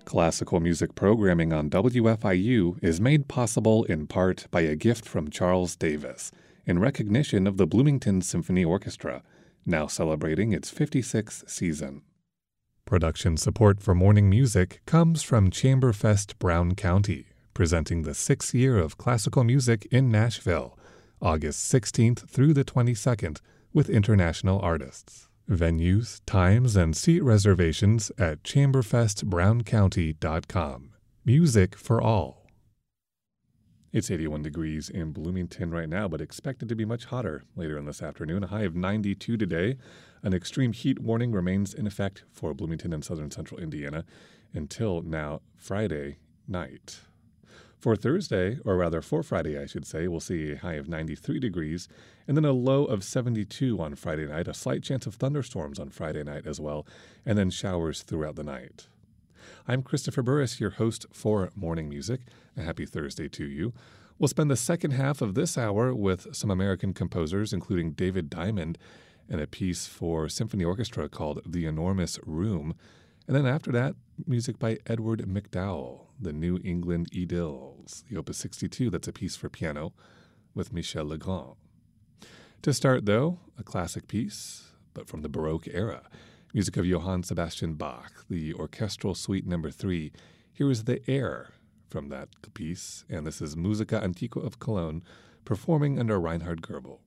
Classical music programming on WFIU is made possible in part by a gift from Charles Davis in recognition of the Bloomington Symphony Orchestra, now celebrating its 56th season. Production support for morning music comes from Chamberfest Brown County, presenting the 6th year of classical music in Nashville, August 16th through the 22nd, with international artists. Venues, times, and seat reservations at chamberfestbrowncounty.com. Music for all. It's 81 degrees in Bloomington right now, but expected to be much hotter later in this afternoon. A high of 92 today. An extreme heat warning remains in effect for Bloomington and southern central Indiana until now Friday night. For Thursday, or rather for Friday, I should say, we'll see a high of 93 degrees and then a low of 72 on Friday night, a slight chance of thunderstorms on Friday night as well, and then showers throughout the night. I'm Christopher Burris, your host for Morning Music. A happy Thursday to you. We'll spend the second half of this hour with some American composers, including David Diamond, and a piece for symphony orchestra called The Enormous Room. And then after that, music by Edward MacDowell, the New England Idylls, the Opus 62, that's a piece for piano with Michel Legrand. To start, though, a classic piece, but from the Baroque era, music of Johann Sebastian Bach, the Orchestral Suite No. 3. Here is the air from that piece, and this is Musica Antiqua of Cologne, performing under Reinhard Goebel.